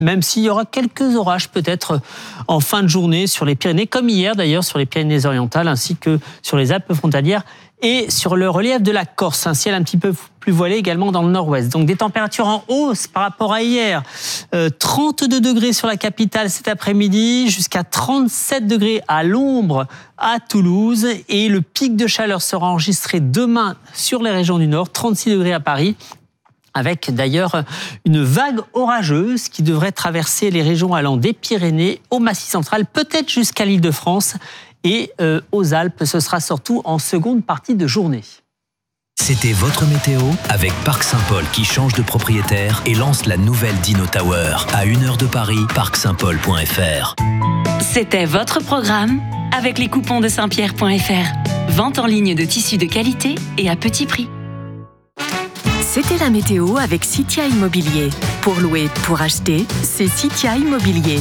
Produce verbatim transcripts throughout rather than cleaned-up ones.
même s'il y aura quelques orages peut-être en fin de journée sur les Pyrénées, comme hier d'ailleurs sur les Pyrénées-Orientales, ainsi que sur les Alpes frontalières et sur le relief de la Corse. Un ciel un petit peu plus voilé également dans le nord-ouest. Donc des températures en hausse par rapport à hier. Euh, trente-deux degrés sur la capitale cet après-midi, jusqu'à trente-sept degrés à l'ombre à Toulouse. Et le pic de chaleur sera enregistré demain sur les régions du nord, trente-six degrés à Paris. Avec d'ailleurs une vague orageuse qui devrait traverser les régions allant des Pyrénées au Massif central, peut-être jusqu'à l'Île-de-France et euh, aux Alpes. Ce sera surtout en seconde partie de journée. C'était votre météo avec Parc Saint-Paul qui change de propriétaire et lance la nouvelle Dino Tower à une heure de Paris, parc saint paul point f r. C'était votre programme avec les coupons de saint pierre point f r. Vente en ligne de tissus de qualité et à petit prix. C'était la météo avec Citia Immobilier. Pour louer, pour acheter, c'est Citia Immobilier.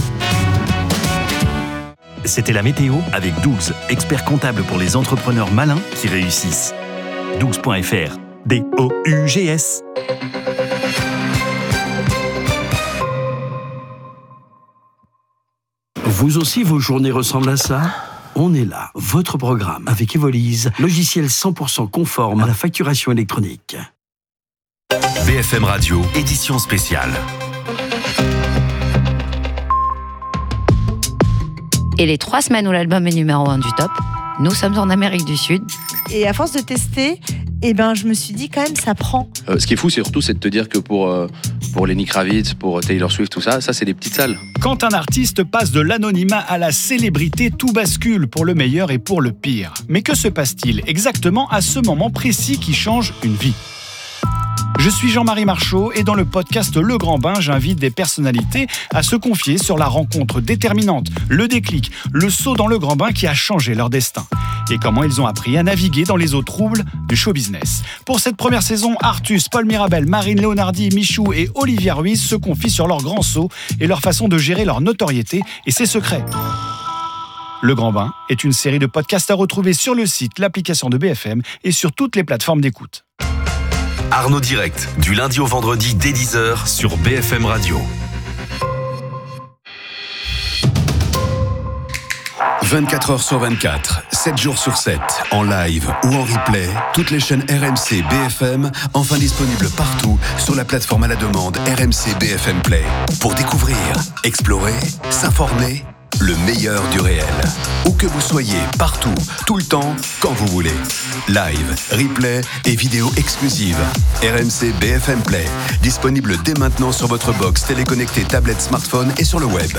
C'était la météo avec Dougs, expert comptable pour les entrepreneurs malins qui réussissent. dougs point f r, D O U G S. Vous aussi, vos journées ressemblent à ça ? On est là, votre programme avec Evolise, logiciel cent pour cent conforme à la facturation électronique. B F M Radio, édition spéciale. Et les trois semaines où l'album est numéro un du top, nous sommes en Amérique du Sud. Et à force de tester, eh ben, je me suis dit quand même, ça prend. Euh, ce qui est fou, c'est surtout c'est de te dire que pour, euh, pour Lenny Kravitz, pour Taylor Swift, tout ça, ça c'est des petites salles. Quand un artiste passe de l'anonymat à la célébrité, tout bascule pour le meilleur et pour le pire. Mais que se passe-t-il exactement à ce moment précis qui change une vie ? Je suis Jean-Marie Marchaud et dans le podcast Le Grand Bain, j'invite des personnalités à se confier sur la rencontre déterminante, le déclic, le saut dans le grand bain qui a changé leur destin et comment ils ont appris à naviguer dans les eaux troubles du show business. Pour cette première saison, Artus, Paul Mirabel, Marine Leonardi, Michou et Olivia Ruiz se confient sur leur grand saut et leur façon de gérer leur notoriété et ses secrets. Le Grand Bain est une série de podcasts à retrouver sur le site, l'application de B F M et sur toutes les plateformes d'écoute. Arnaud Direct, du lundi au vendredi dès dix heures sur B F M Radio. vingt-quatre heures sur vingt-quatre, sept jours sur sept, en live ou en replay, toutes les chaînes R M C B F M, enfin disponibles partout sur la plateforme à la demande R M C B F M Play. Pour découvrir, explorer, s'informer, le meilleur du réel. Où que vous soyez, partout, tout le temps, quand vous voulez. Live, replay et vidéos exclusives. R M C B F M Play, disponible dès maintenant sur votre box téléconnectée, tablette, smartphone et sur le web.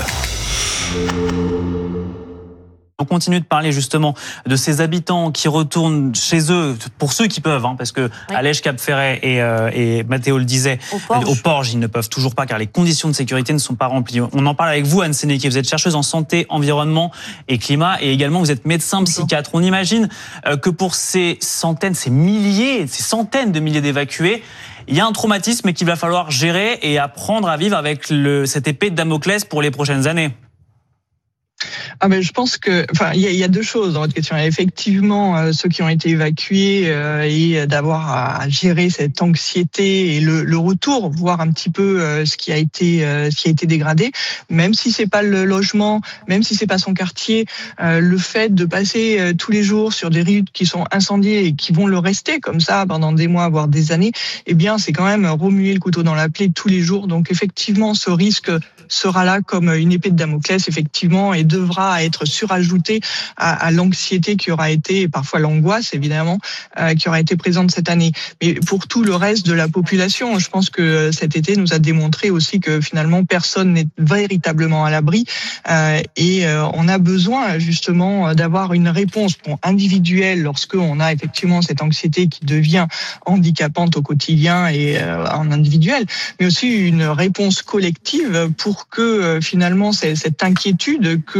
On continue de parler justement de ces habitants qui retournent chez eux, pour ceux qui peuvent, hein, parce que oui. Allège, Cap-Ferret et, euh, et Mathéo le disait, au Porge. au Porge, ils ne peuvent toujours pas car les conditions de sécurité ne sont pas remplies. On en parle avec vous, Anne Sénéquier, vous êtes chercheuse en santé, environnement et climat, et également vous êtes médecin psychiatre. On imagine que pour ces centaines, ces milliers, ces centaines de milliers d'évacués, il y a un traumatisme qu'il va falloir gérer et apprendre à vivre avec le, cette épée de Damoclès pour les prochaines années. Ah ben je pense que, enfin, il y, y a deux choses dans votre question. Il y a effectivement euh, ceux qui ont été évacués euh, et d'avoir à gérer cette anxiété et le, le retour, voir un petit peu euh, ce qui a été, euh, ce qui a été dégradé. Même si c'est pas le logement, même si c'est pas son quartier, euh, le fait de passer euh, tous les jours sur des rues qui sont incendiées et qui vont le rester comme ça pendant des mois, voire des années, eh bien c'est quand même remuer le couteau dans la plaie tous les jours. Donc effectivement, ce risque sera là comme une épée de Damoclès, effectivement, et devra être surajouté à, à l'anxiété qui aura été, et parfois l'angoisse, évidemment, euh, qui aura été présente cette année. Mais pour tout le reste de la population, je pense que cet été nous a démontré aussi que finalement, personne n'est véritablement à l'abri euh, et euh, on a besoin justement d'avoir une réponse bon, individuelle lorsqu'on a effectivement cette anxiété qui devient handicapante au quotidien et euh, en individuel, mais aussi une réponse collective pour que euh, finalement cette inquiétude que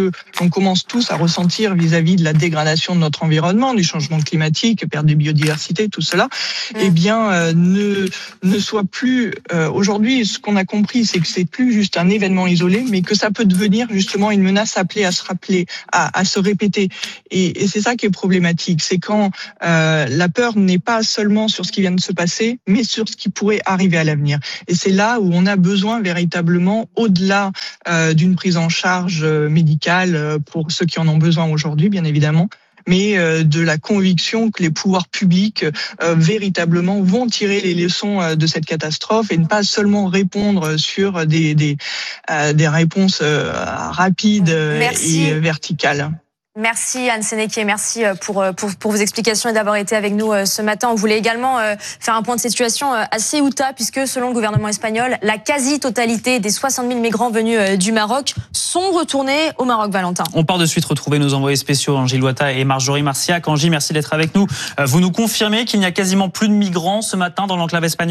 qu'on commence tous à ressentir vis-à-vis de la dégradation de notre environnement, du changement climatique, perte de biodiversité, tout cela, mmh. eh bien, euh, ne, ne soit plus, euh, aujourd'hui, ce qu'on a compris, c'est que c'est plus juste un événement isolé, mais que ça peut devenir justement une menace appelée à se rappeler, à, à se répéter. Et, et c'est ça qui est problématique, c'est quand euh, la peur n'est pas seulement sur ce qui vient de se passer, mais sur ce qui pourrait arriver à l'avenir. Et c'est là où on a besoin véritablement, au-delà euh, d'une prise en charge médicale pour ceux qui en ont besoin aujourd'hui, bien évidemment, mais euh, de la conviction que les pouvoirs publics euh, véritablement vont tirer les leçons euh, de cette catastrophe et ne pas seulement répondre sur des des, euh, des réponses euh, rapides Merci. et verticales. Merci Anne Sénéquier, merci pour, pour, pour vos explications et d'avoir été avec nous ce matin. On voulait également faire un point de situation à Ceuta, puisque selon le gouvernement espagnol, la quasi-totalité des soixante mille migrants venus du Maroc sont retournés au Maroc, Valentin. On part de suite retrouver nos envoyés spéciaux, Angie Loita et Marjorie Marciac. Angie, merci d'être avec nous. Vous nous confirmez qu'il n'y a quasiment plus de migrants ce matin dans l'enclave espagnole ?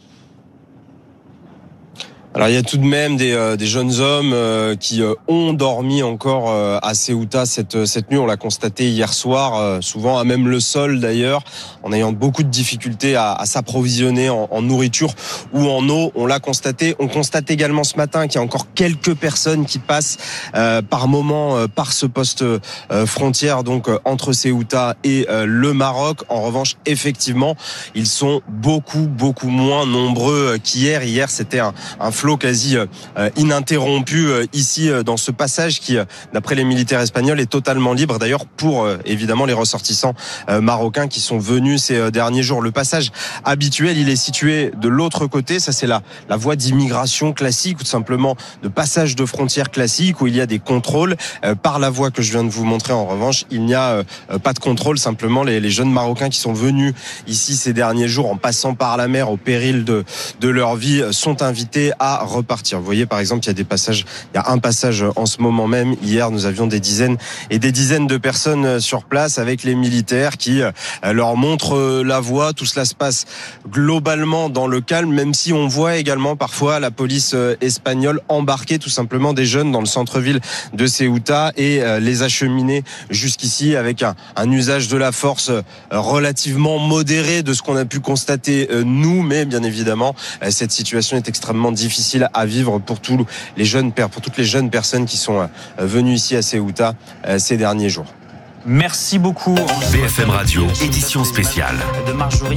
Alors il y a tout de même des, euh, des jeunes hommes euh, qui euh, ont dormi encore euh, à Ceuta cette, cette nuit. On l'a constaté hier soir, euh, souvent à même le sol d'ailleurs, en ayant beaucoup de difficultés à, à s'approvisionner en, en nourriture ou en eau. On l'a constaté. On constate également ce matin qu'il y a encore quelques personnes qui passent euh, par moment euh, par ce poste euh, frontière, donc euh, entre Ceuta et euh, le Maroc. En revanche, effectivement, ils sont beaucoup beaucoup moins nombreux qu'hier. Hier, c'était un, un flot quasi euh, ininterrompu euh, ici euh, dans ce passage qui, euh, d'après les militaires espagnols, est totalement libre. D'ailleurs, pour euh, évidemment les ressortissants euh, marocains qui sont venus ces euh, derniers jours. Le passage habituel, il est situé de l'autre côté. Ça, c'est la, la voie d'immigration classique ou tout simplement de passage de frontières classique où il y a des contrôles. Euh, par la voie que je viens de vous montrer, en revanche, il n'y a euh, pas de contrôle. Simplement, les, les jeunes Marocains qui sont venus ici ces derniers jours en passant par la mer au péril de, de leur vie sont invités à repartir. Vous voyez, par exemple, il y a des passages, il y a un passage en ce moment même. Hier, nous avions des dizaines et des dizaines de personnes sur place avec les militaires qui leur montrent la voie. Tout cela se passe globalement dans le calme, même si on voit également parfois la police espagnole embarquer tout simplement des jeunes dans le centre-ville de Ceuta et les acheminer jusqu'ici avec un, un usage de la force relativement modéré de ce qu'on a pu constater nous, mais bien évidemment, cette situation est extrêmement difficile à vivre pour tous les jeunes, pour toutes les jeunes personnes qui sont venues ici à Ceuta ces derniers jours. Merci beaucoup. B F M Radio, édition spéciale. De Marjorie